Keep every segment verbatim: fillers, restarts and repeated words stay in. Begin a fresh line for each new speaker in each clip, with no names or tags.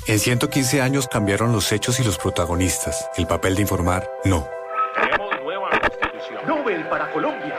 En ciento quince años cambiaron los hechos y los protagonistas. El papel de informar, no.
Tenemos nueva constitución.
Nobel para Colombia.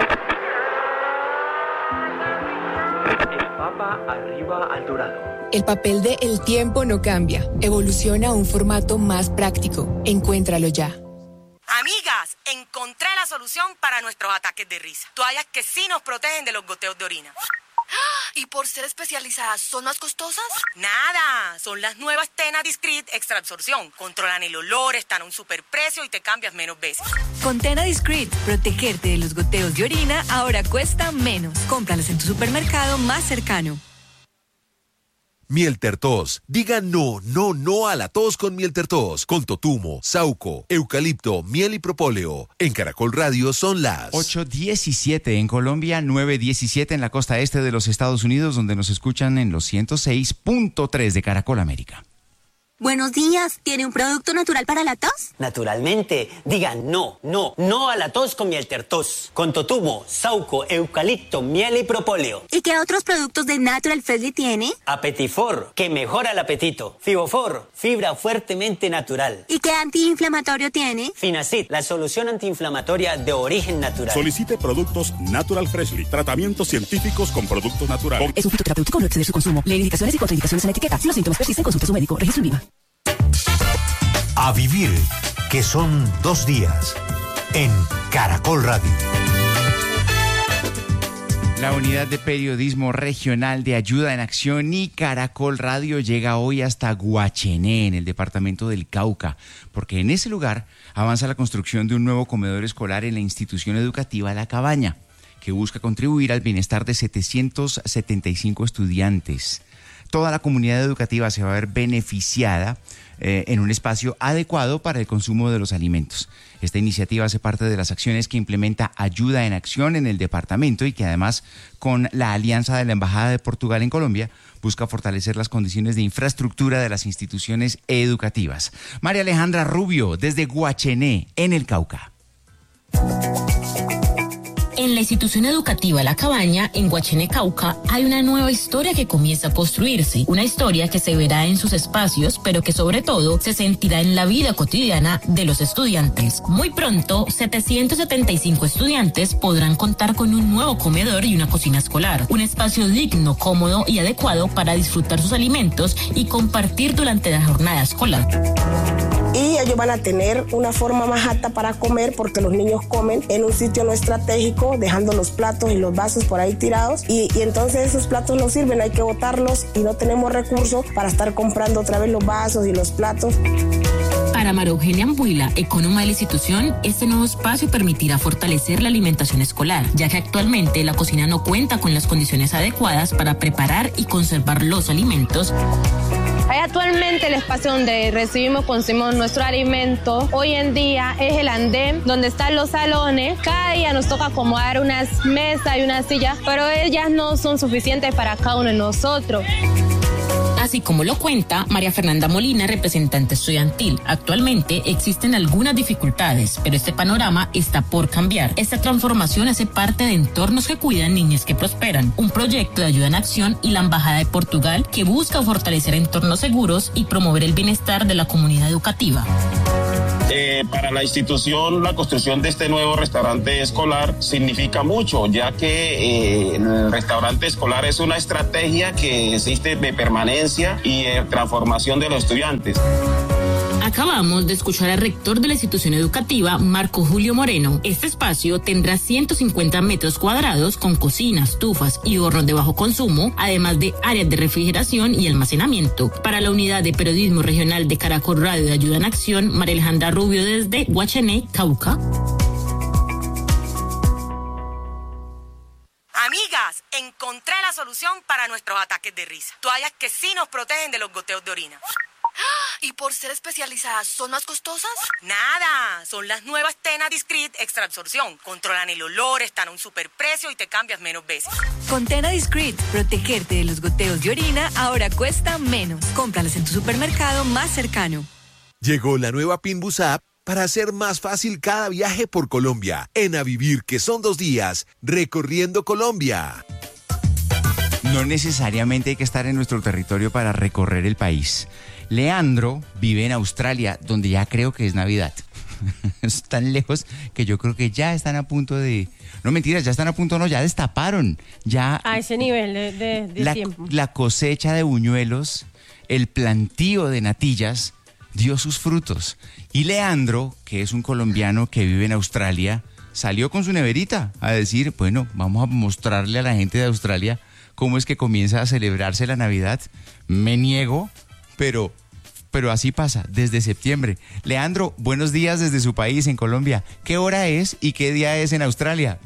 El Papa arriba al dorado.
El papel de El Tiempo no cambia. Evoluciona a un formato más práctico. Encuéntralo ya.
Amigas, encontré la solución para nuestros ataques de risa. Toallas que sí nos protegen de los goteos de orina.
¿Y por ser especializadas son más costosas?
Nada, son las nuevas Tena Discreet Extra Absorción. Controlan el olor, están a un superprecio y te cambias menos veces.
Con Tena Discreet, protegerte de los goteos de orina ahora cuesta menos. Cómpralas en tu supermercado más cercano.
Miel Tertos. Diga no, no, no a la tos con Miel Tertos. Con totumo, sauco, eucalipto, miel y propóleo. En Caracol Radio son las
ocho diecisiete en Colombia, nueve diecisiete en la costa este de los Estados Unidos, donde nos escuchan en los ciento seis punto tres de Caracol América.
Buenos días, ¿tiene un producto natural para la tos?
Naturalmente, digan no, no, no a la tos con Miel Tertos. Con totumo, sauco, eucalipto, miel y propóleo.
¿Y qué otros productos de Natural Freshly tiene?
Apetifor, que mejora el apetito. Fibofor, fibra fuertemente natural.
¿Y qué antiinflamatorio tiene?
Finacid, la solución antiinflamatoria de origen natural.
Solicite productos Natural Freshly, tratamientos científicos con productos naturales.
Es un fitoterapéutico, no exceder su consumo. Lee indicaciones y contraindicaciones en la etiqueta. Si los síntomas persisten, consulte a su médico. Registro en Viva.
A vivir, que son dos días, en Caracol Radio.
La unidad de periodismo regional de Ayuda en Acción y Caracol Radio llega hoy hasta Guachené, en el departamento del Cauca, porque en ese lugar avanza la construcción de un nuevo comedor escolar en la institución educativa La Cabaña, que busca contribuir al bienestar de setecientos setenta y cinco estudiantes. Toda la comunidad educativa se va a ver beneficiada eh, en un espacio adecuado para el consumo de los alimentos. Esta iniciativa hace parte de las acciones que implementa Ayuda en Acción en el departamento y que además, con la alianza de la Embajada de Portugal en Colombia, busca fortalecer las condiciones de infraestructura de las instituciones educativas. María Alejandra Rubio, desde Guachené, en el Cauca.
En la institución educativa La Cabaña, en Guachené, Cauca, hay una nueva historia que comienza a construirse. Una historia que se verá en sus espacios, pero que sobre todo se sentirá en la vida cotidiana de los estudiantes. Muy pronto, setecientos setenta y cinco estudiantes podrán contar con un nuevo comedor y una cocina escolar. Un espacio digno, cómodo y adecuado para disfrutar sus alimentos y compartir durante la jornada escolar.
Y ellos van a tener una forma más apta para comer porque los niños comen en un sitio no estratégico, dejando los platos y los vasos por ahí tirados y, y entonces esos platos no sirven, hay que botarlos y no tenemos recursos para estar comprando otra vez los vasos y los platos.
Para María Eugenia Ambuila, ecónoma de la institución, este nuevo espacio permitirá fortalecer la alimentación escolar, ya que actualmente la cocina no cuenta con las condiciones adecuadas para preparar y conservar los alimentos.
Hay actualmente el espacio donde recibimos, consumimos nuestro alimento. Hoy en día es el andén donde están los salones. Cada día nos toca acomodar unas mesas y unas sillas, pero ellas no son suficientes para cada uno de nosotros.
Así como lo cuenta María Fernanda Molina, representante estudiantil. Actualmente existen algunas dificultades, pero este panorama está por cambiar. Esta transformación hace parte de Entornos que Cuidan, Niñez que Prosperan, un proyecto de Ayuda en Acción y la Embajada de Portugal que busca fortalecer entornos seguros y promover el bienestar de la comunidad educativa.
Eh, para la institución, la construcción de este nuevo restaurante escolar significa mucho, ya que eh, el restaurante escolar es una estrategia que existe de permanencia y de transformación de los estudiantes.
Acabamos de escuchar al rector de la institución educativa, Marco Julio Moreno. Este espacio tendrá ciento cincuenta metros cuadrados con cocinas, estufas y hornos de bajo consumo, además de áreas de refrigeración y almacenamiento. Para la unidad de periodismo regional de Caracol Radio de Ayuda en Acción, María Alejandra Rubio desde Guachené, Cauca.
Amigas, encontré la solución para nuestros ataques de risa. Toallas que sí nos protegen de los goteos de orina.
¿Y por ser especializadas son más costosas?
Nada, son las nuevas Tena Discreet Extra Absorción. Controlan el olor, están a un superprecio y te cambias menos veces.
Con Tena Discreet, protegerte de los goteos de orina ahora cuesta menos. Cómpralas en tu supermercado más cercano.
Llegó la nueva Pinbus App para hacer más fácil cada viaje por Colombia. En A Vivir, que son dos días, recorriendo Colombia.
no necesariamente hay que estar en nuestro territorio para recorrer el país. Leandro vive en Australia, donde ya creo que es Navidad. Es tan lejos que yo creo que ya están a punto de... No, mentiras, ya están a punto, no, ya destaparon. Ya
a ese nivel de, de, de
la,
tiempo.
La cosecha de buñuelos, el plantío de natillas dio sus frutos. Y Leandro, que es un colombiano que vive en Australia, salió con su neverita a decir, bueno, vamos a mostrarle a la gente de Australia cómo es que comienza a celebrarse la Navidad. Me niego, pero... pero así pasa, desde septiembre. Leandro, buenos días desde su país, en Colombia. ¿Qué hora es y qué día es en Australia?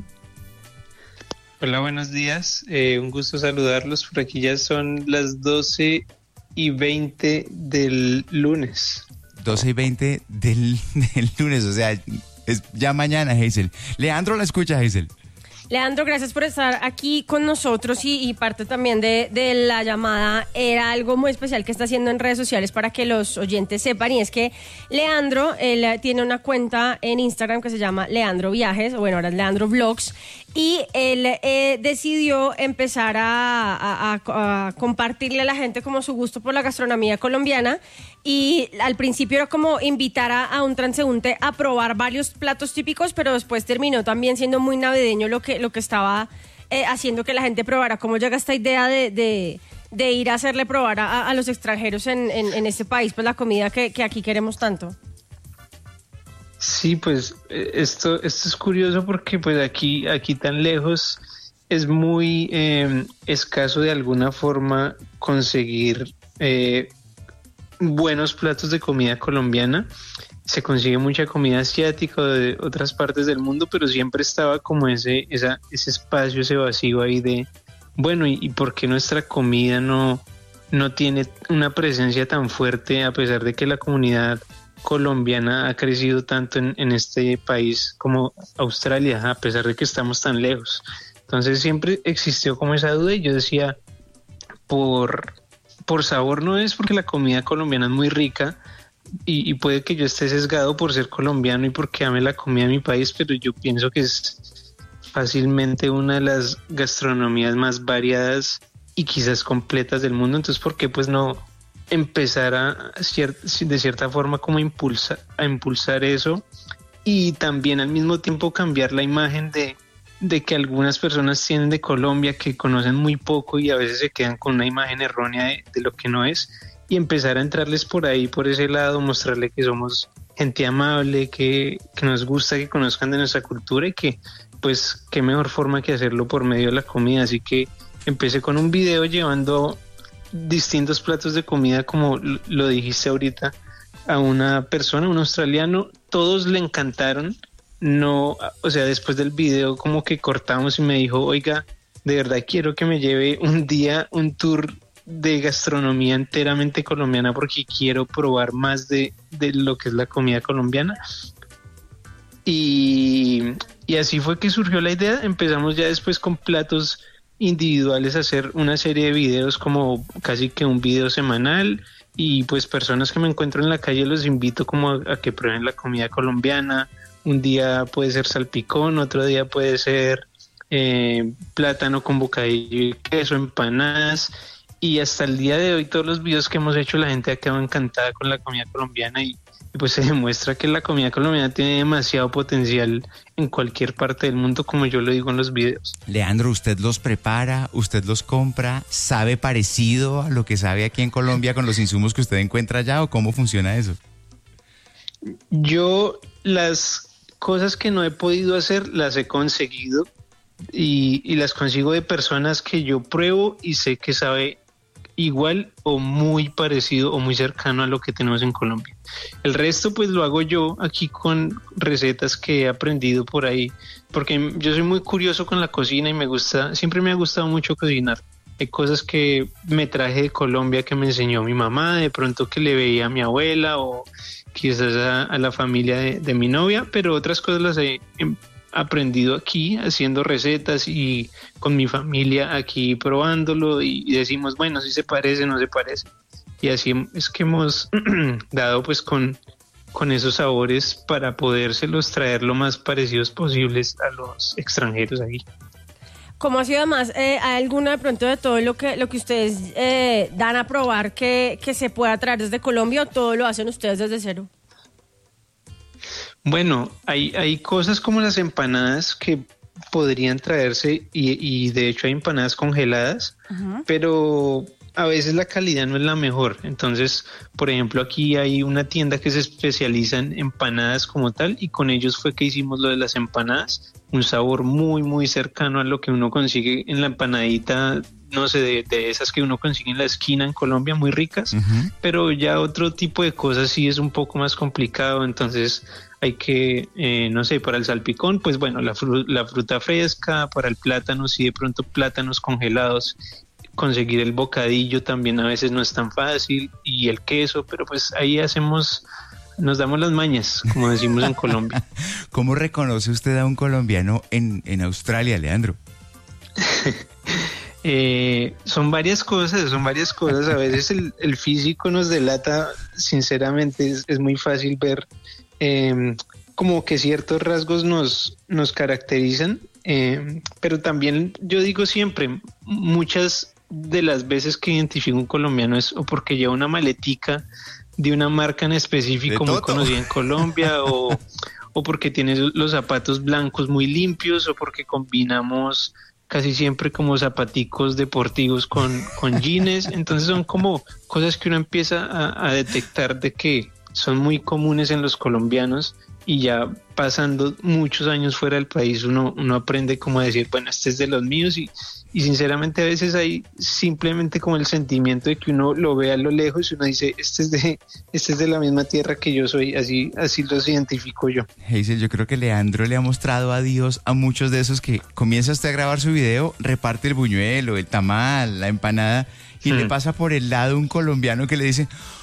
Hola, buenos días. Eh, un gusto saludarlos. Por aquí ya son las doce y veinte del lunes.
doce y veinte del, del lunes, o sea, es ya mañana, Hazel. Leandro la escucha, Hazel.
Leandro, gracias por estar aquí con nosotros y, y parte también de, de la llamada era algo muy especial que está haciendo en redes sociales para que los oyentes sepan, y es que Leandro, él tiene una cuenta en Instagram que se llama Leandro Viajes, o bueno, ahora es Leandro Vlogs, y él eh, decidió empezar a, a, a, a compartirle a la gente como su gusto por la gastronomía colombiana, y al principio era como invitar a, a un transeúnte a probar varios platos típicos, pero después terminó también siendo muy navideño lo que lo que estaba eh, haciendo que la gente probara. ¿Cómo llega esta idea de, de, de ir a hacerle probar a, a los extranjeros en, en, en este país pues la comida que, que aquí queremos tanto?
Sí, pues esto, esto es curioso porque pues aquí, aquí tan lejos es muy eh, escaso de alguna forma conseguir eh, buenos platos de comida colombiana. Se consigue mucha comida asiática de otras partes del mundo, pero siempre estaba como ese, esa, ese espacio, ese vacío ahí de, bueno, ¿y, y por qué nuestra comida no, no tiene una presencia tan fuerte a pesar de que la comunidad colombiana ha crecido tanto en, en este país como Australia, a pesar de que estamos tan lejos? Entonces siempre existió como esa duda y yo decía, por, por sabor no es, porque la comida colombiana es muy rica, Y, y puede que yo esté sesgado por ser colombiano y porque ame la comida de mi país, pero yo pienso que es fácilmente una de las gastronomías más variadas y quizás completas del mundo. Entonces, ¿por qué pues no empezar a cier- de cierta forma como impulsa, a impulsar eso y también al mismo tiempo cambiar la imagen de, de que algunas personas tienen de Colombia, que conocen muy poco y a veces se quedan con una imagen errónea de, de lo que no es? Y empezar a entrarles por ahí, por ese lado, mostrarle que somos gente amable, que, que nos gusta que conozcan de nuestra cultura y que, pues, qué mejor forma que hacerlo por medio de la comida. Así que empecé con un video llevando distintos platos de comida, como lo dijiste ahorita, a una persona, un australiano. Todos le encantaron. No, o sea, después del video como que cortamos y me dijo, oiga, de verdad quiero que me lleve un día un tour de gastronomía enteramente colombiana porque quiero probar más de, de lo que es la comida colombiana. Y, y así fue que surgió la idea. Empezamos ya después con platos individuales a hacer una serie de videos, como casi que un video semanal, y pues personas que me encuentro en la calle los invito como a, a que prueben la comida colombiana. Un día puede ser salpicón, otro día puede ser eh, plátano con bocadillo y queso, empanadas. Y hasta el día de hoy todos los videos que hemos hecho la gente ha quedado encantada con la comida colombiana y, y pues se demuestra que la comida colombiana tiene demasiado potencial en cualquier parte del mundo, como yo lo digo en los videos.
Leandro, ¿usted los prepara? ¿Usted los compra? ¿Sabe parecido a lo que sabe aquí en Colombia con los insumos que usted encuentra allá o cómo funciona eso?
Yo las cosas que no he podido hacer las he conseguido y, y las consigo de personas que yo pruebo y sé que sabe igual o muy parecido o muy cercano a lo que tenemos en Colombia. El resto pues lo hago yo aquí con recetas que he aprendido por ahí, porque yo soy muy curioso con la cocina y me gusta, siempre me ha gustado mucho cocinar. Hay cosas que me traje de Colombia que me enseñó mi mamá, de pronto que le veía a mi abuela o quizás a, a la familia de, de mi novia, pero otras cosas las he aprendido aquí haciendo recetas y con mi familia aquí probándolo y decimos, bueno, si se parece, no se parece. Y así es que hemos dado pues con, con esos sabores para podérselos traer lo más parecidos posibles a los extranjeros aquí.
¿Cómo ha sido además? Eh, ¿Hay alguna de pronto de todo lo que lo que ustedes eh, dan a probar que, que se pueda traer desde Colombia o todo lo hacen ustedes desde cero?
Bueno, hay, hay cosas como las empanadas que podrían traerse y, y de hecho hay empanadas congeladas, uh-huh. pero a veces la calidad no es la mejor. Entonces, por ejemplo, aquí hay una tienda que se especializa en empanadas como tal y con ellos fue que hicimos lo de las empanadas, un sabor muy muy cercano a lo que uno consigue en la empanadita, no sé, de, de esas que uno consigue en la esquina en Colombia, muy ricas, uh-huh. pero ya otro tipo de cosas sí es un poco más complicado. Entonces hay que, eh, no sé, para el salpicón, pues bueno, la, fru- la fruta fresca, para el plátano, sí, de pronto plátanos congelados, conseguir el bocadillo también a veces no es tan fácil, y el queso, pero pues ahí hacemos, nos damos las mañas, como decimos en Colombia.
¿Cómo reconoce usted a un colombiano en, en Australia, Leandro?
eh, son varias cosas, son varias cosas, a veces el, el físico nos delata, sinceramente es, es muy fácil ver eh, como que ciertos rasgos nos, nos caracterizan, eh, pero también yo digo siempre, muchas de las veces que identifico un colombiano es o porque lleva una maletica de una marca en específico muy conocida en Colombia o, o porque tiene los zapatos blancos muy limpios o porque combinamos casi siempre como zapaticos deportivos con, con jeans. Entonces son como cosas que uno empieza a, a detectar de que son muy comunes en los colombianos y ya pasando muchos años fuera del país uno, uno aprende como a decir, bueno, este es de los míos y Y sinceramente a veces hay simplemente como el sentimiento de que uno lo ve a lo lejos y uno dice, este es de, este es de la misma tierra que yo soy, así, así los identifico yo.
Hazel, yo creo que Leandro le ha mostrado a Dios a muchos de esos que comienza usted a grabar su video, reparte el buñuelo, el tamal, la empanada y hmm. le pasa por el lado un colombiano que le dice,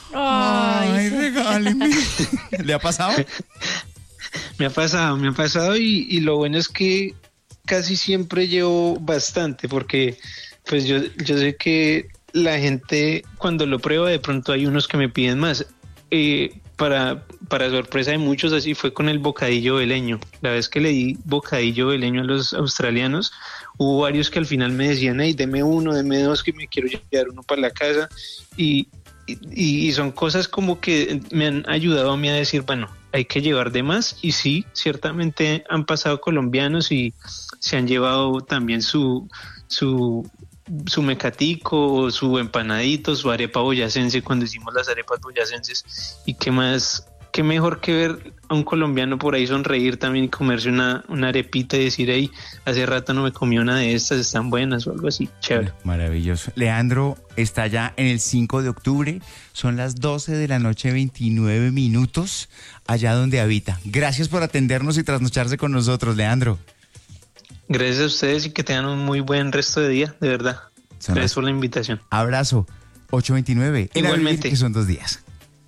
ay, ay regáleme. ¿Le ha pasado?
Me ha pasado, me ha pasado y, y lo bueno es que casi siempre llevo bastante porque pues yo, yo sé que la gente cuando lo prueba de pronto hay unos que me piden más. Eh, para, para sorpresa de muchos así fue con el bocadillo veleño. La vez que le di bocadillo veleño a los australianos hubo varios que al final me decían, hey, deme uno, deme dos que me quiero llevar uno para la casa y, y, y son cosas como que me han ayudado a mí a decir, bueno, hay que llevar de más y sí, ciertamente han pasado colombianos y se han llevado también su su su mecatico, su empanadito, su arepa boyacense cuando hicimos las arepas boyacenses y qué más, qué mejor que ver a un colombiano por ahí sonreír también y comerse una, una arepita y decir, hey, hace rato no me comí una de estas, están buenas o algo así, chévere.
Maravilloso. Leandro está ya en el cinco de octubre, son las doce de la noche, veintinueve minutos, allá donde habita. Gracias por atendernos y trasnocharse con nosotros, Leandro.
Gracias a ustedes y que tengan un muy buen resto de día, de verdad. Son Gracias por la invitación.
Abrazo. ocho veintinueve.
Igualmente.
Que son dos días.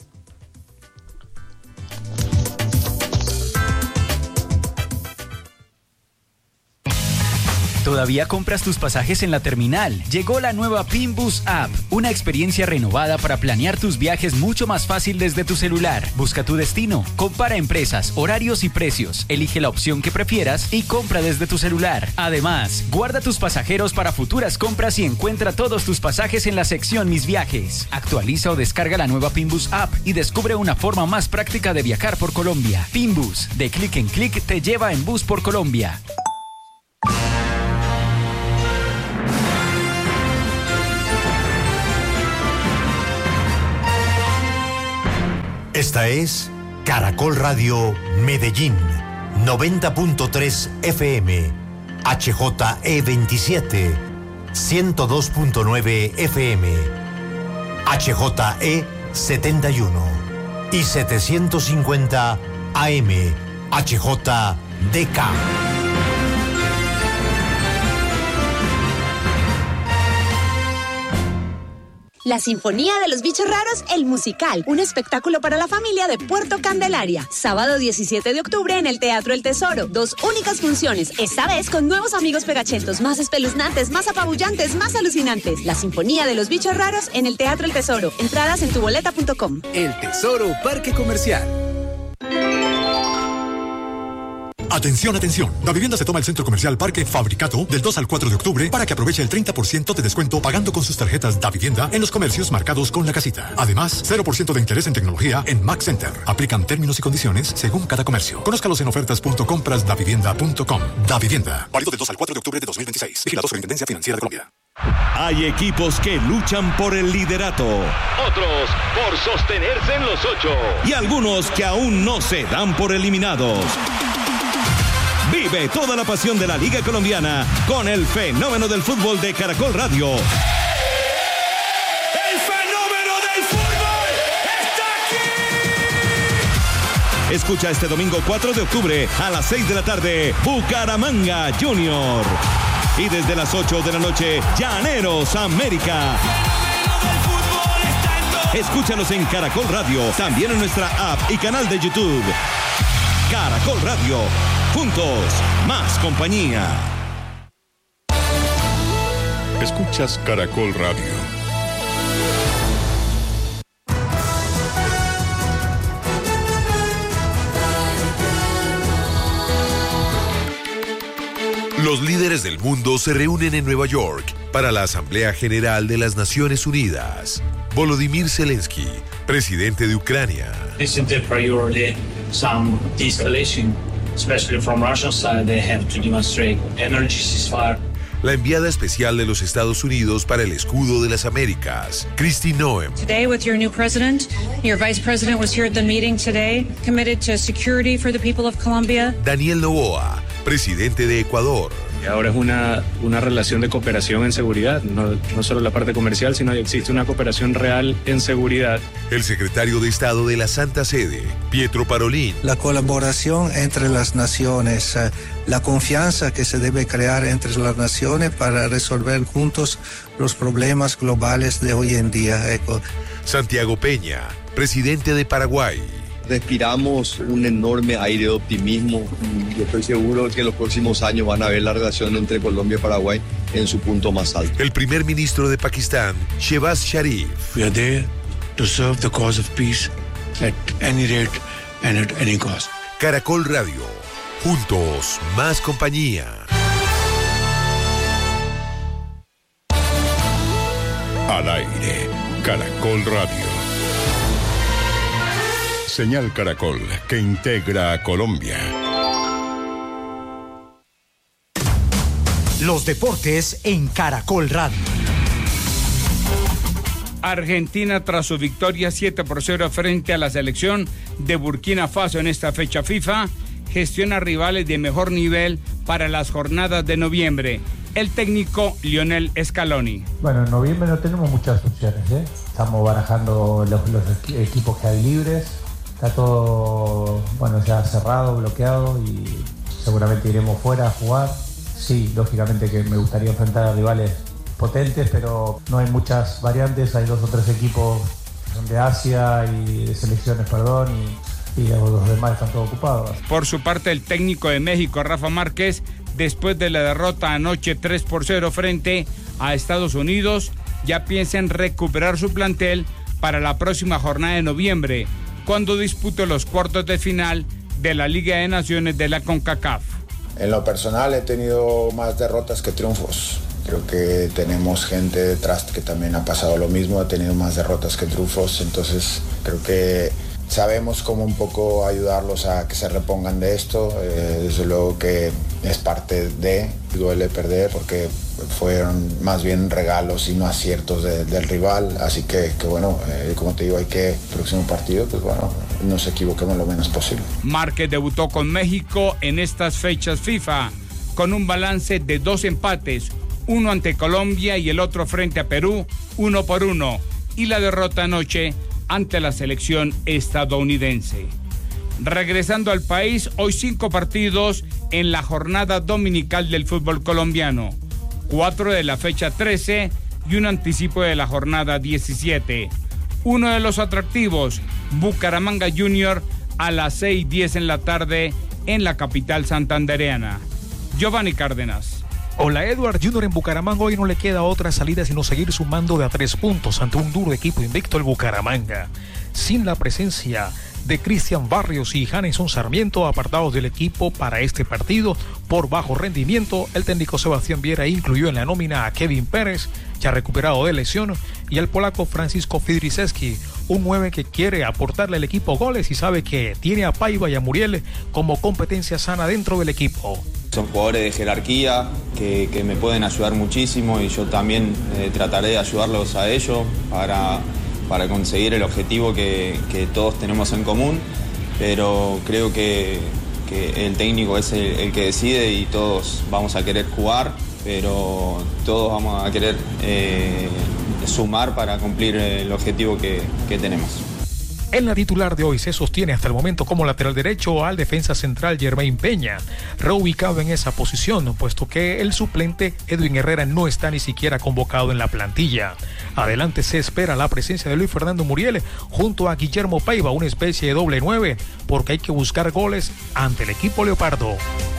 ¿Todavía compras tus pasajes en la terminal? Llegó la nueva Pinbus App, una experiencia renovada para planear tus viajes mucho más fácil desde tu celular. Busca tu destino, compara empresas, horarios y precios, elige la opción que prefieras y compra desde tu celular. Además, guarda tus pasajeros para futuras compras y encuentra todos tus pasajes en la sección Mis Viajes. Actualiza o descarga la nueva Pinbus App y descubre una forma más práctica de viajar por Colombia. Pinbus, de clic en clic te lleva en bus por Colombia.
Esta es Caracol Radio Medellín, noventa punto tres F M, H J E veintisiete, ciento dos punto nueve F M, H J E setenta y uno y setecientos cincuenta A M, H J D K.
La Sinfonía de los Bichos Raros, el musical, un espectáculo para la familia de Puerto Candelaria. Sábado diecisiete de octubre en el Teatro El Tesoro. Dos únicas funciones, esta vez con nuevos amigos pegachetos, más espeluznantes, más apabullantes, más alucinantes. La Sinfonía de los Bichos Raros en el Teatro El Tesoro. Entradas en tuboleta punto com.
El Tesoro Parque Comercial.
Atención, atención. Davivienda se toma el Centro Comercial Parque Fabricato del dos al cuatro de octubre para que aproveche el treinta por ciento de descuento pagando con sus tarjetas Davivienda en los comercios marcados con la casita. Además, cero por ciento de interés en tecnología en Mac Center. Aplican términos y condiciones según cada comercio. Conózcalos en ofertas punto compras davivienda punto com. Davivienda. Válido del dos al cuatro de octubre de dos mil veintiséis. Vigilado Superintendencia Financiera de Colombia.
Hay equipos que luchan por el liderato,
otros por sostenerse en los ocho
y algunos que aún no se dan por eliminados. Vive toda la pasión de la Liga Colombiana con el fenómeno del fútbol de Caracol Radio.
¡El fenómeno del fútbol está aquí!
Escucha este domingo cuatro de octubre a las seis de la tarde, Bucaramanga Junior. Y desde las ocho de la noche, Llaneros América. Escúchanos en Caracol Radio, también en nuestra app y canal de YouTube. Caracol Radio, juntos, más compañía.
Escuchas Caracol Radio.
Los líderes del mundo se reúnen en Nueva York para la Asamblea General de las Naciones Unidas. Volodymyr Zelensky, presidente de Ucrania.
This is the priority. Some de-escalation, especially from Russian side, they have to demonstrate energy ceasefire.
La enviada especial de los Estados Unidos para el Escudo de las Américas, Kristi Noem.
Today with your new president, your vice president was here at the meeting today, committed to security for the people of Colombia.
Daniel Noboa, presidente de Ecuador.
Ahora es una, una relación de cooperación en seguridad, no, no solo la parte comercial, sino que existe una cooperación real en seguridad.
El secretario de Estado de la Santa Sede, Pietro Parolin.
La colaboración entre las naciones, la confianza que se debe crear entre las naciones para resolver juntos los problemas globales de hoy en día.
Santiago Peña, presidente de Paraguay.
Respiramos un enorme aire de optimismo. Yo estoy seguro que en los próximos años van a ver la relación entre Colombia y Paraguay en su punto más alto.
El primer ministro de Pakistán, Shehbaz Sharif.
We are there to serve the cause of peace at any rate and at any cost.
Caracol Radio. Juntos, más compañía.
Al aire, Caracol Radio. Señal Caracol, que integra a Colombia.
Los deportes en Caracol Radio.
Argentina, tras su victoria siete por cero frente a la selección de Burkina Faso en esta fecha FIFA, gestiona rivales de mejor nivel para las jornadas de noviembre. El técnico Lionel Scaloni.
Bueno, en noviembre no tenemos muchas opciones, ¿eh? Estamos barajando los, los equipos que hay libres. Está todo, bueno, ya cerrado, bloqueado y seguramente iremos fuera a jugar. Sí, lógicamente que me gustaría enfrentar a rivales potentes, pero no hay muchas variantes. Hay dos o tres equipos de Asia y de selecciones, perdón, y, y los demás están todos ocupados.
Por su parte, el técnico de México, Rafa Márquez, después de la derrota anoche tres por cero frente a Estados Unidos, ya piensa en recuperar su plantel para la próxima jornada de noviembre, cuando dispute los cuartos de final de la Liga de Naciones de la CONCACAF.
En lo personal he tenido más derrotas que triunfos. Creo que tenemos gente detrás que también ha pasado lo mismo, ha tenido más derrotas que triunfos, entonces creo que sabemos cómo un poco ayudarlos a que se repongan de esto. Eh, desde luego que es parte de, duele perder porque fueron más bien regalos y no aciertos de, del rival, así que, que bueno, eh, como te digo, hay que, el próximo partido, pues bueno, nos equivoquemos lo menos posible.
Márquez debutó con México en estas fechas FIFA, con un balance de dos empates, uno ante Colombia y el otro frente a Perú, uno por uno, y la derrota anoche ante la selección estadounidense. Regresando al país, hoy cinco partidos en la jornada dominical del fútbol colombiano, cuatro de la fecha trece y un anticipo de la jornada diecisiete. Uno de los atractivos, Bucaramanga Junior, a las seis y diez en la tarde en la capital santandereana. Giovanni Cárdenas.
Hola, Edward. Junior en Bucaramanga hoy no le queda otra salida sino seguir sumando de a tres puntos ante un duro equipo invicto, el Bucaramanga. Sin la presencia de Cristian Barrios y Janeson Sarmiento, apartados del equipo para este partido por bajo rendimiento. El técnico Sebastián Viera incluyó en la nómina a Kevin Pérez, ya recuperado de lesión, y al polaco Francisco Fidriszewski, un nueve que quiere aportarle al equipo goles y sabe que tiene a Paiva y a Muriel como competencia sana dentro del equipo.
Son jugadores de jerarquía que, que me pueden ayudar muchísimo y yo también eh, trataré de ayudarlos a ellos para, para conseguir el objetivo que, que todos tenemos en común, pero creo que, que el técnico es el, el que decide y todos vamos a querer jugar, pero todos vamos a querer eh, sumar para cumplir el objetivo que, que tenemos.
En la titular de hoy se sostiene hasta el momento como lateral derecho al defensa central Germain Peña, reubicado en esa posición, puesto que el suplente Edwin Herrera no está ni siquiera convocado en la plantilla. Adelante se espera la presencia de Luis Fernando Muriel junto a Guillermo Paiva, una especie de doble nueve, porque hay que buscar goles ante el equipo leopardo.